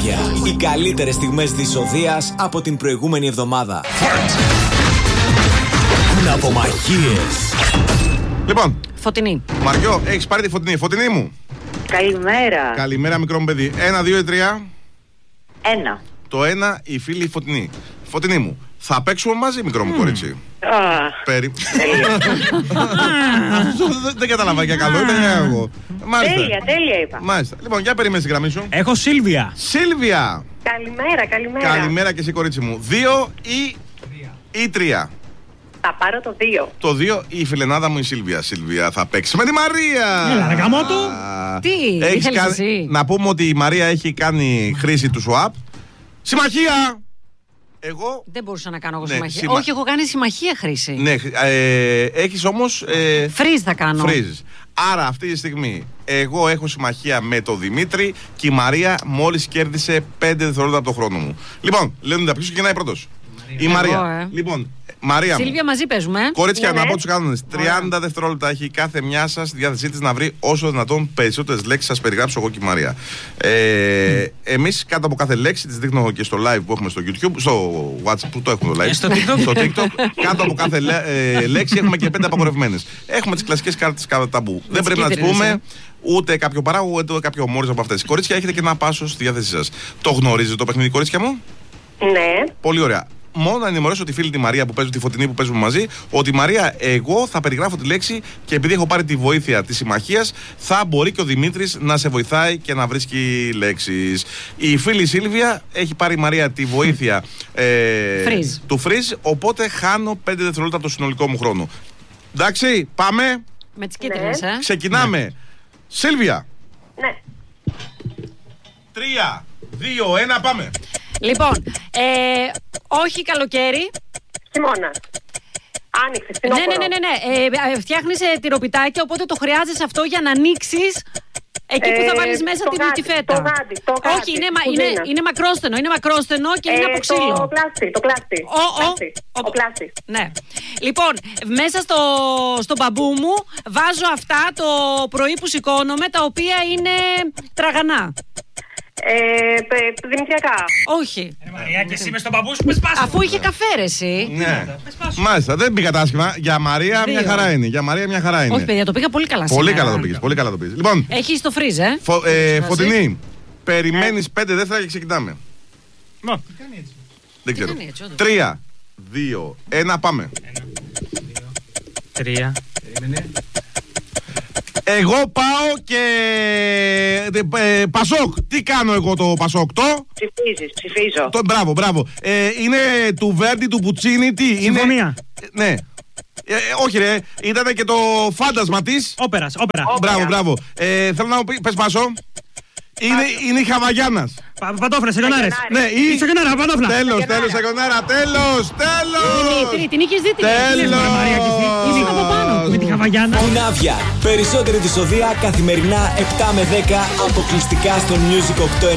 Φωτεινάδια. Οι καλύτερες στιγμές της Οδείας από την προηγούμενη εβδομάδα. Ναυμαγίες. Λοιπόν, Φωτεινή. Μαριό, έχεις πάρει τη Φωτεινή. Φωτεινή μου. Καλημέρα. Καλημέρα, μικρό μου παιδί. 1, 2 ή 3. 1. Το 1, η φίλη Φωτεινή. Φωτεινή μου, θα παίξουμε μαζί, μικρό μου κορίτσι. Δεν κατάλαβα για καλό, ήταν για εγώ. Τέλεια είπα. Μάλιστα. Λοιπόν, για περίμενε στη γραμμή σου. Έχω Σίλβια. Σίλβια. Καλημέρα. Καλημέρα και εσύ, κορίτσι μου. 2 ή 3. Θα πάρω το 2. Το 2, η φιλενάδα μου η Σίλβια. Σίλβια θα παίξει με τη Μαρία. Έλα, ρε γαμώτο. Τι, ήθελες εσύ? Να πούμε ότι η Μαρία έχει κάνει χρήση του swap. Συμμαχία! Εγώ. Δεν μπορούσα να κάνω εγώ Ναι, συμμαχία. Όχι, έχω κάνει συμμαχία χρήση. Ναι, έχεις όμως. Freeze θα κάνω. Freeze. Άρα αυτή τη στιγμή εγώ έχω συμμαχία με τον Δημήτρη και η Μαρία μόλις κέρδισε 5 δευτερόλεπτα από το χρόνο μου. Λοιπόν, Λεωνίδα, ποιος ξεκινάει πρώτος? Η Μαρία. Λοιπόν, Μαρία. Σίλβια, μαζί παίζουμε. Κορίτσια, Ναι. να πω τους κανόνες. 30 δευτερόλεπτα έχει κάθε μια σας στη διάθεσή της να βρει όσο δυνατόν περισσότερες λέξεις. Σας περιγράψω εγώ και η Μαρία. Εμείς κάτω από κάθε λέξη, τις δείχνω και στο live που έχουμε στο YouTube, στο WhatsApp που το έχουμε το live. Στο TikTok. Στο TikTok. Κάτω από κάθε λέξη έχουμε και 5 απαγορευμένες. Έχουμε τις κλασικές κάρτες ταμπού. Δεν πρέπει να τις πούμε ούτε κάποιο παράγωγο ούτε κάποιο μόρις από αυτές. Κορίτσια, έχετε και ένα πάσο στη διάθεσή σας. Το γνωρίζετε το παιχνίδι, κορίτσια μου? Ναι. Πολύ ωραία. Μόνο να ενημερώσω τη φίλη τη Μαρία που παίζει, τη Φωτεινή που παίζουμε μαζί, ότι Μαρία, εγώ θα περιγράφω τη λέξη και επειδή έχω πάρει τη βοήθεια της συμμαχίας, θα μπορεί και ο Δημήτρης να σε βοηθάει και να βρίσκει λέξεις. Η φίλη Σίλβια έχει πάρει, Μαρία, τη βοήθεια του freeze, οπότε χάνω 5 δευτερόλεπτα από το συνολικό μου χρόνο. Εντάξει, πάμε. Με τις κίτρινες, Ξεκινάμε. Σίλβια. Ναι. 3, 2, 1, πάμε. Λοιπόν, όχι καλοκαίρι. Χειμώνα. Άνοιξε. Ναι. Φτιάχνεις τυροπιτάκια, οπότε το χρειάζεσαι αυτό για να ανοίξεις εκεί που θα βάλεις μέσα τη φέτα. Το γάντι. Όχι, είναι μακρόστενο. Είναι μακρόστενο και είναι από ξύλο. Το πλάστη. Ο πλάστη. Ναι. Λοιπόν, μέσα στο μπαμπού μου βάζω αυτά το πρωί που σηκώνομαι, τα οποία είναι τραγανά. Δημητριακά. Όχι. Μαρία, και εσύ μες στον μπαμπού σου με σπάσου. Αφού είχε καφέ, ρε εσύ. Ναι. Μάλιστα, δεν πήγα άσχημα. Για Μαρία μια χαρά είναι. Για Μαρία μια χαρά είναι. Όχι, παιδιά, το πήγα πολύ καλά Πολύ σήμερα. καλά το πήγες. Πολύ καλά το πήγες. Λοιπόν, Έχει το freeze, Φωτεινή, περιμένεις 5 δεύτερα και ξεκινάμε. Δεν ξέρω. κάνει έτσι, όντως. 3, 2, 1, πάμε. 3. Εγώ πάω και Πασόκ. Τι κάνω εγώ το Πασόκ? Ψηφίζω. Μπράβο. Είναι του Βέρντι, του Πουτσίνι. Τι είναι? Συμφωνία. Ναι. Όχι ρε, ήταν και το φάντασμα της. Όπερα. Μπράβο. Θέλω να μου πει, πες Πάσο. Είναι η Χαβαγιάνας. Παντόφλα, σεγονάρες. Ναι, ή... Σεγονάρα, παντόφλα. Τέλος, Σεγονάρα, τέλος. Την είχες δει την Τέλος. από πάνω. Με τη Χαβαγιάνα. Φωτεινάδια. Περισσότερη της Οδεία καθημερινά 7 με 10 αποκλειστικά στο Music 8.